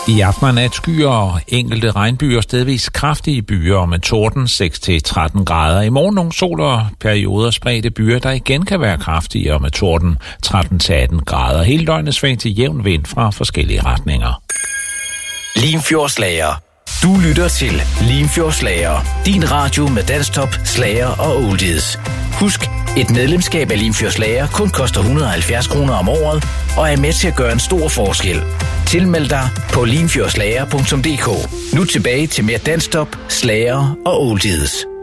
I aften er nat skyer og enkelte regnbyer, stedvis kraftige byer med torden 6-13 grader. I morgen nogle sol og perioder spredte byer, der igen kan være kraftigere med torden 13-18 grader. Hele døgnet svag til jævn vind fra forskellige retninger. Limfjordslager. Du lytter til Limfjordslager. Din radio med dansktop, slager og oldies. Husk, et medlemskab af Limfjordslager kun koster 170 kroner om året og er med til at gøre en stor forskel. Tilmeld dig på limfjordslager.dk. Nu tilbage til mere dansktop, slager og oldies.